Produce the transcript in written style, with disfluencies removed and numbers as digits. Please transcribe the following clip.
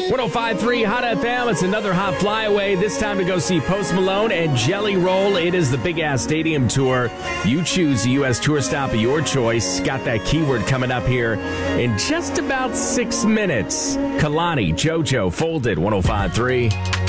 105.3 Hot FM. It's another hot flyaway. This time to go see Post Malone and Jelly Roll. It is the Big Ass Stadium Tour. You choose a U.S. tour stop of your choice. Got that keyword coming up here in just about 6 minutes. Kalani, JoJo, Folded, 105.3.